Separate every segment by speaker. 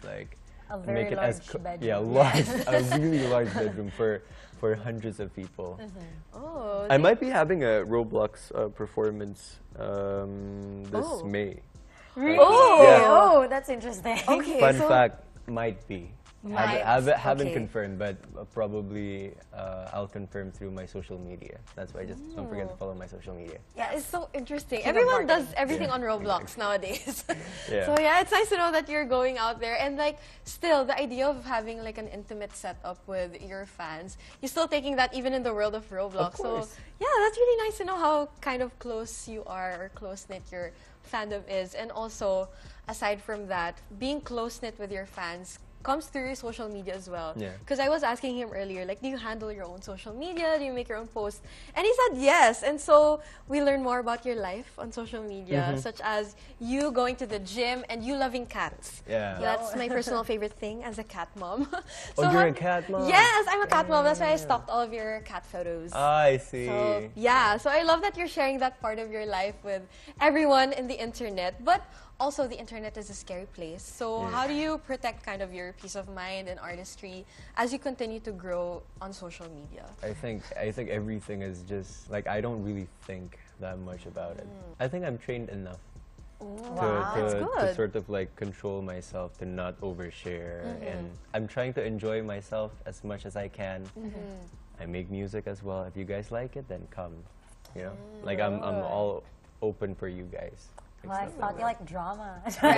Speaker 1: like
Speaker 2: A very
Speaker 1: make it
Speaker 2: large
Speaker 1: as
Speaker 2: bedroom.
Speaker 1: yeah, large, a really large bedroom for hundreds of people.
Speaker 3: Oh,
Speaker 1: I might be having a Roblox performance this
Speaker 3: Oh.
Speaker 1: May.
Speaker 2: Really?
Speaker 3: Oh.
Speaker 1: Yeah.
Speaker 2: Oh, that's interesting.
Speaker 3: okay.
Speaker 1: Fun
Speaker 3: so
Speaker 1: fact, might be.
Speaker 3: Might.
Speaker 1: Haven't
Speaker 3: Okay.
Speaker 1: confirmed, but probably I'll confirm through my social media. That's why just don't forget to follow my social media.
Speaker 3: Yeah, it's so interesting.
Speaker 2: King of
Speaker 3: Everyone does
Speaker 2: marketing.
Speaker 3: everything
Speaker 1: Yeah,
Speaker 3: on Roblox nowadays.
Speaker 1: Yeah.
Speaker 3: So yeah, it's nice to know that you're going out there and like still the idea of having like an intimate setup with your fans. You're still taking that even in the world of Roblox. So
Speaker 1: course.
Speaker 3: yeah, that's really nice to know how kind of close you are or close knit your fandom is. And also, aside from that, being close knit with your fans comes through your social media as well.
Speaker 1: Yeah.
Speaker 3: Because I was asking him earlier, like, do you handle your own social media? Do you make your own posts? And he said yes. And so we learn more about your life on social media, such as you going to the gym and you loving cats.
Speaker 1: Yeah.
Speaker 3: That's my personal favorite thing as a cat mom.
Speaker 1: Oh, you're a
Speaker 3: how-
Speaker 1: cat mom?
Speaker 3: Yes, I'm a cat mom. That's why I stalked all of your cat photos.
Speaker 1: I see.
Speaker 3: So, yeah, so I love that you're sharing that part of your life with everyone in the internet. But also, the internet is a scary place. So,
Speaker 1: Yeah.
Speaker 3: how do you protect kind of your peace of mind and artistry as you continue to grow on social media?
Speaker 1: I think everything is just like I don't really think that much about it. I think I'm trained enough
Speaker 2: Wow.
Speaker 3: That's
Speaker 1: to
Speaker 3: good.
Speaker 1: sort of like control myself to not overshare, and I'm trying to enjoy myself as much as I can. I make music as well. If you guys like it, then come. You know, like I'm all open for you guys.
Speaker 2: Well, I thought you like drama.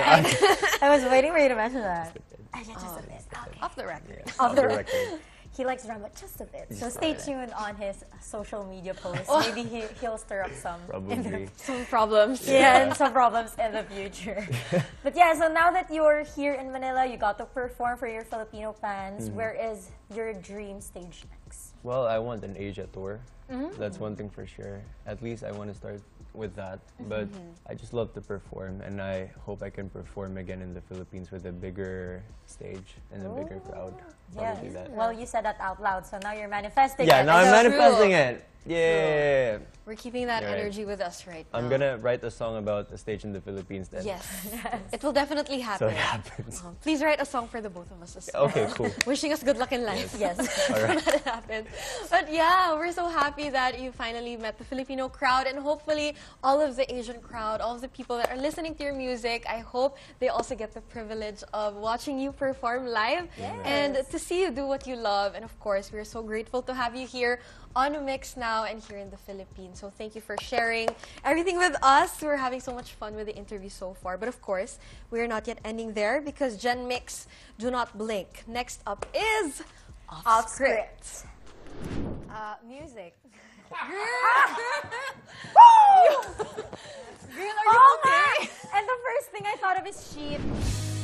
Speaker 2: I was waiting for you to mention that. Just a bit. Okay.
Speaker 3: Off the record.
Speaker 1: Yeah,
Speaker 2: Off the
Speaker 1: record.
Speaker 2: He likes drama just a bit. So
Speaker 1: Just
Speaker 2: stay
Speaker 1: a bit.
Speaker 2: tuned on his social media posts. Maybe he'll stir up some.
Speaker 1: Probably.
Speaker 3: Some problems.
Speaker 2: Yeah, and some problems in the future. But yeah, so now that you're here in Manila, you got to perform for your Filipino fans. Where is your dream stage next?
Speaker 1: Well, I want an Asia tour. That's one thing for sure. At least I want to start with that. But I just love to perform, and I hope I can perform again in the Philippines with a bigger stage and a bigger crowd.
Speaker 2: Yeah.
Speaker 1: Probably that.
Speaker 2: Well, you said that out loud, so now you're manifesting
Speaker 1: Yeah,
Speaker 2: it.
Speaker 1: now I'm
Speaker 3: so
Speaker 1: manifesting
Speaker 3: true.
Speaker 1: it. Yeah.
Speaker 3: We're keeping that
Speaker 1: You're right.
Speaker 3: energy with us right now.
Speaker 1: I'm gonna write a song about a stage in the Philippines then.
Speaker 3: Yes. It will definitely
Speaker 1: So
Speaker 3: happen.
Speaker 1: it happens.
Speaker 3: Please write a song for the both of us as well.
Speaker 1: Okay, cool.
Speaker 3: Wishing us good luck in life.
Speaker 2: Yes.
Speaker 1: All right.
Speaker 3: That happened. But yeah, we're so happy that you finally met the Filipino crowd, and hopefully all of the Asian crowd, all of the people that are listening to your music, I hope they also get the privilege of watching you perform live and to see you do what you love. And of course, we're so grateful to have you here on Mix Now and here in the Philippines. So thank you for sharing everything with us. We're having so much fun with the interview so far. But of course, we're not yet ending there because Gen Mix, do not blink. Next up is
Speaker 2: Off script.
Speaker 3: Music.
Speaker 2: Girl, are you okay? And the first thing I thought of is sheep.